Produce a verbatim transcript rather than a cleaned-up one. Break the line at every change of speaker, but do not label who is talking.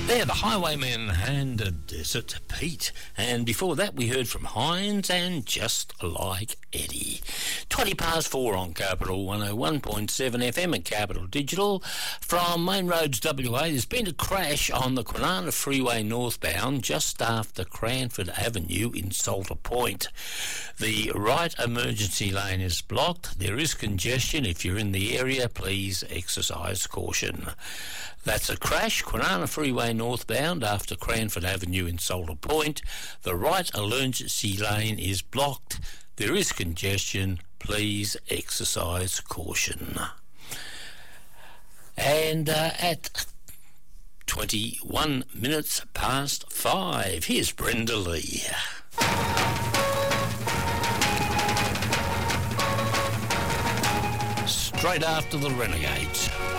They're the Highwaymen and uh, Desert Pete. And before that, we heard from Hines and Just Like Eddie. twenty past four on Capital one oh one point seven F M and Capital Digital. From Main Roads W A, there's been a crash on the Kwinana Freeway northbound just after Cranford Avenue in Salter Point. The right emergency lane is blocked. There is congestion. If you're in the area, please exercise caution. That's a crash, Kwinana Freeway northbound after Cranford Avenue in Salter Point. The right emergency lane is blocked. There is congestion. Please exercise caution. And uh, at twenty-one minutes past five, here's Brenda Lee. Straight after the Renegades.